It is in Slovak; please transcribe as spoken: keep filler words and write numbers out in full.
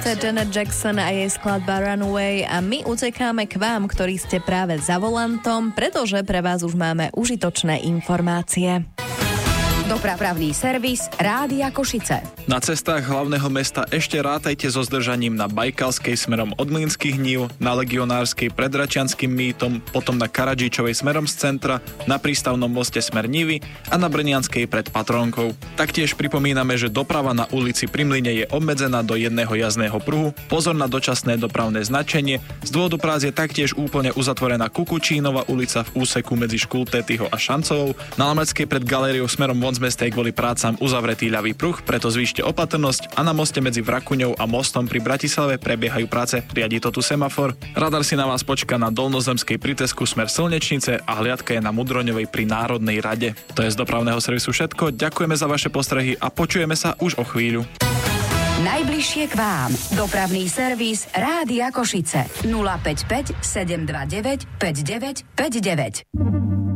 Janet Jackson a jej skladba Runaway a my utekáme k vám, ktorí ste práve za volantom, pretože pre vás už máme užitočné informácie. Dopravný servis Rádia Košice. Na cestách hlavného mesta ešte rátajte so zdržaním na Bajkalskej smerom od Mlynských hnív, na Legionárskej pred Račianskym mýtom, potom na Karadžičovej smerom z centra, na prístavnom moste smer Nivy a na Brnianskej pred Patrónkou. Taktiež pripomíname, že doprava na ulici Pri Mlyne je obmedzená do jedného jazdného pruhu, pozor na dočasné dopravné značenie, z dôvodu prác je taktiež úplne uzatvorená Kukučínova ulica v úseku medzi Škultétyho a Šancovou, na Lameckej pred galériou smerom von z mesta je kvôli prácam uzavretý ľavý pruh, preto zvýšte opatrnosť a na moste medzi Vrakuňou a mostom pri Bratislave prebiehajú práce, riadi to tu semafor. Radar si na vás počká na Dolnozemskej pri Tesku smer Slnečnice a hliadka je na Mudroňovej pri Národnej rade. To je z dopravného servisu všetko, ďakujeme za vaše postrehy a počujeme sa už o chvíľu. Najbližšie k vám. Dopravný servis Rádia Košice. nula päť päť sedem dva deväť päť deväť päť deväť.